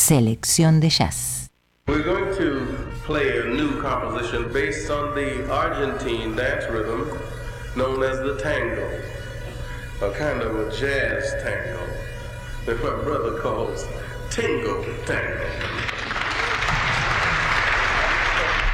Selección de jazz. We're going to play a new composition based on the Argentine dance rhythm known as the tango, a kind of a jazz tango that my brother calls Tingo Tango.